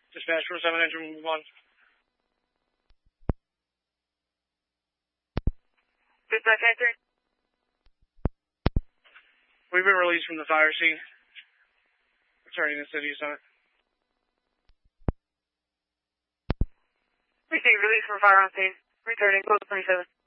Dispatch 47 engine, move on. Dispatch answer. We've been released from the fire scene. Returning to City Summit. Received release from fire on scene. Returning code 27.